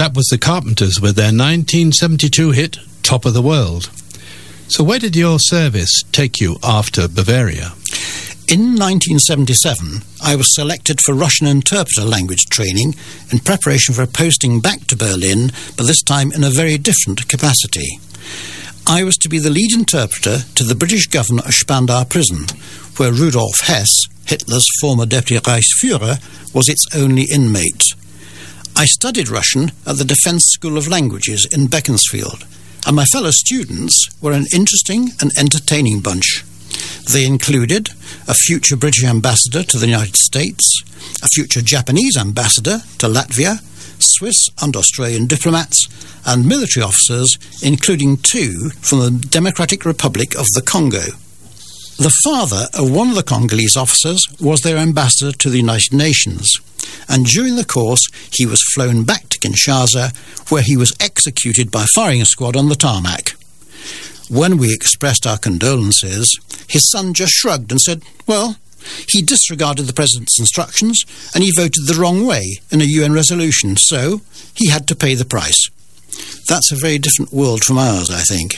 That was the Carpenters with their 1972 hit, Top of the World. So where did your service take you after Bavaria? In 1977, I was selected for Russian interpreter language training in preparation for a posting back to Berlin, but this time in a very different capacity. I was to be the lead interpreter to the British governor of Spandau Prison, where Rudolf Hess, Hitler's former deputy Reichsführer, was its only inmate. I studied Russian at the Defence School of Languages in Beaconsfield, and my fellow students were an interesting and entertaining bunch. They included a future British ambassador to the United States, a future Japanese ambassador to Latvia, Swiss and Australian diplomats, and military officers, including 2 from the Democratic Republic of the Congo. The father of one of the Congolese officers was their ambassador to the United Nations, and during the course he was flown back to Kinshasa, where he was executed by firing squad on the tarmac. When we expressed our condolences, his son just shrugged and said, well, he disregarded the president's instructions and he voted the wrong way in a UN resolution, so he had to pay the price. That's a very different world from ours, I think.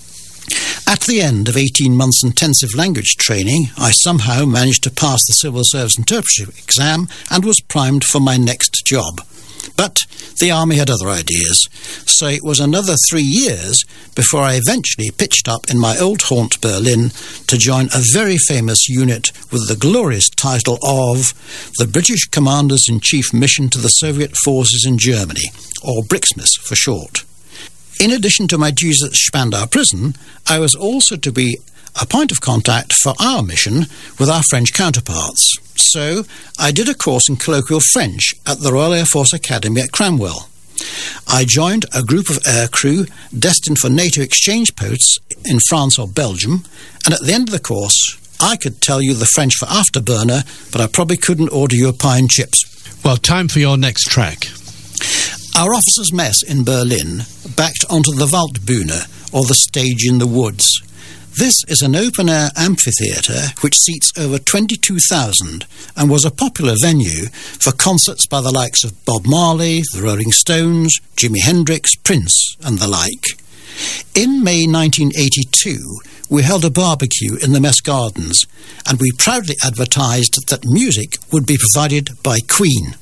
At the end of 18 months' intensive language training, I somehow managed to pass the Civil Service Interpretership exam and was primed for my next job. But the Army had other ideas, so it was another 3 years before I eventually pitched up in my old haunt Berlin to join a very famous unit with the glorious title of the British Commanders-in-Chief Mission to the Soviet Forces in Germany, or BRIXMIS for short. In addition to my duties at Spandau Prison, I was also to be a point of contact for our mission with our French counterparts. So I did a course in colloquial French at the Royal Air Force Academy at Cranwell. I joined a group of aircrew destined for NATO exchange posts in France or Belgium, and at the end of the course, I could tell you the French for afterburner, but I probably couldn't order you a pie and chips. Well, time for your next track. Our officers' mess in Berlin backed onto the Waldbühne, or the stage in the woods. This is an open-air amphitheatre which seats over 22,000 and was a popular venue for concerts by the likes of Bob Marley, the Rolling Stones, Jimi Hendrix, Prince and the like. In May 1982, we held a barbecue in the Mess Gardens and we proudly advertised that music would be provided by Queen.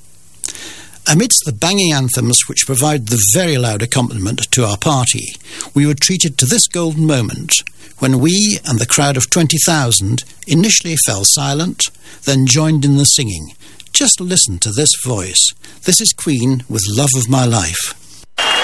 Amidst the banging anthems which provided the very loud accompaniment to our party, we were treated to this golden moment when we and the crowd of 20,000 initially fell silent, then joined in the singing. Just listen to this voice. This is Queen with Love of My Life.